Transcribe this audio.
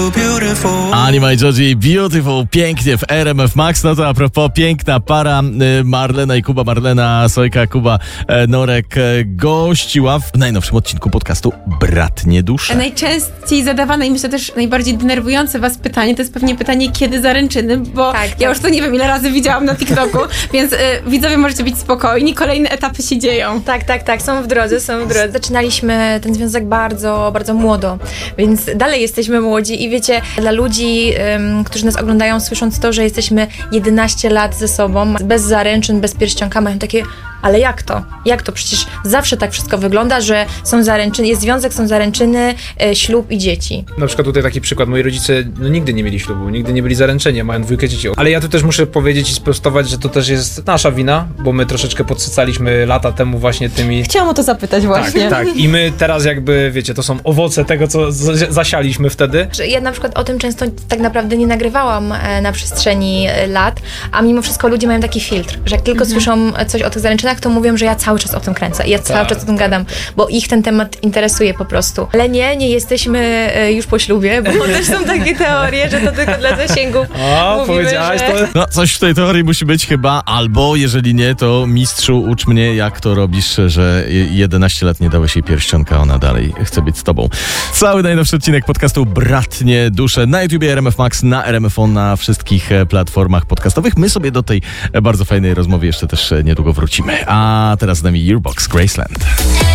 Anima i Joji, Beautiful, pięknie w RMF Max. No to a propos, piękna para Marlena i Kuba, Marlena Sojka, Kuba Norek gościła w najnowszym odcinku podcastu Bratnie Dusze. Najczęściej zadawane i myślę też najbardziej denerwujące was pytanie to jest pewnie pytanie, kiedy zaręczyny, bo ja już to nie wiem ile razy widziałam na TikToku, więc widzowie możecie być spokojni, kolejne etapy się dzieją. Tak, są w drodze. Zaczynaliśmy ten związek bardzo, bardzo młodo, więc dalej jesteśmy młodzi i wiecie, dla ludzi, którzy nas oglądają, słysząc to, że jesteśmy 11 lat ze sobą, bez zaręczyn, bez pierścionka, mają takie, ale jak to? Jak to? Przecież zawsze tak wszystko wygląda, że są zaręczyny, jest związek, są zaręczyny, ślub i dzieci. Na przykład tutaj taki przykład, moi rodzice nigdy nie mieli ślubu, nigdy nie byli zaręczeni, mają 2 dzieci. Ale ja tu też muszę powiedzieć i sprostować, że to też jest nasza wina, bo my troszeczkę podsycaliśmy lata temu właśnie tymi... Chciałam o to zapytać właśnie. Tak. I my teraz jakby, wiecie, to są owoce tego, co zasialiśmy wtedy. Ja na przykład o tym często tak naprawdę nie nagrywałam na przestrzeni lat, a mimo wszystko ludzie mają taki filtr, że jak tylko słyszą coś o tych zaręczynach, to mówią, że ja cały czas o tym kręcę i ja cały czas o tym gadam, bo ich ten temat interesuje po prostu. Ale nie jesteśmy już po ślubie, bo też są takie teorie, że to tylko dla zasięgów. Powiedziałaś to? No, coś w tej teorii musi być chyba, albo jeżeli nie, to mistrzu, ucz mnie, jak to robisz, że 11 lat nie dałeś jej pierścionka, ona dalej chce być z tobą. Cały najnowszy odcinek podcastu Bratnie Dusze na YouTubie RMF Max, na RMFO, na wszystkich platformach podcastowych. My sobie do tej bardzo fajnej rozmowy jeszcze też niedługo wrócimy. A teraz z nami Yearbox Graceland.